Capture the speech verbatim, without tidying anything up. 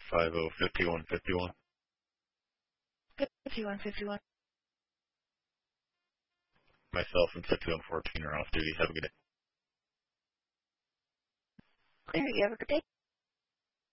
five oh fifty-one fifty-one. fifty-one fifty-one. Myself and fifty-one fourteen are off duty. Have a good day. Clear. You have a good day.